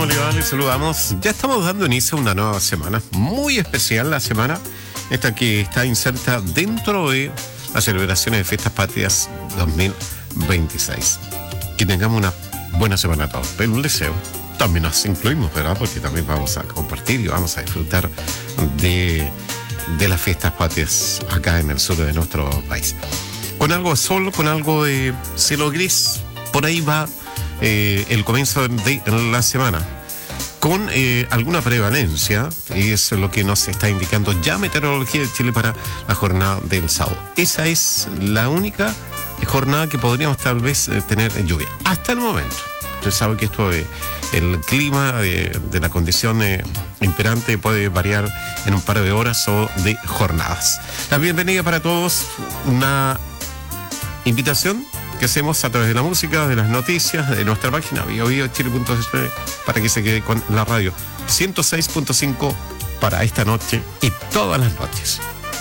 le va? Les saludamos. Ya estamos dando inicio a una nueva semana, muy especial la semana, esta que está inserta dentro de las celebraciones de Fiestas Patrias 2026. Que tengamos una buena semana a todos. Pero un deseo, también nos incluimos, ¿verdad? Porque también vamos a compartir y vamos a disfrutar de las Fiestas Patrias acá en el sur de nuestro país. Con algo de sol, con algo de cielo gris, por ahí va el comienzo de la semana, con alguna prevalencia, y eso es lo que nos está indicando ya Meteorología de Chile para la jornada del sábado. Esa es la única jornada que podríamos tal vez tener lluvia hasta el momento. Usted sabe que esto el clima de la condición imperante puede variar en un par de horas o de jornadas. La bienvenida para todos, una invitación que hacemos a través de la música, de las noticias, de nuestra página biobiochile.cl, para que se quede con la radio 106.5 para esta noche y todas las noches.